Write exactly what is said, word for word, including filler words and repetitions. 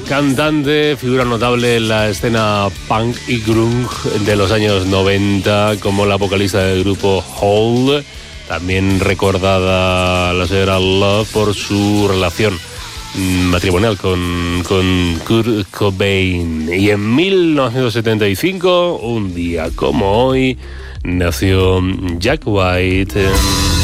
cantante, figura notable en la escena punk y grunge de los años noventa, como la vocalista del grupo Hole, también recordada la señora Love por su relación matrimonial con, con Kurt Cobain. Y en mil novecientos setenta y cinco, un día como hoy, nació Jack White.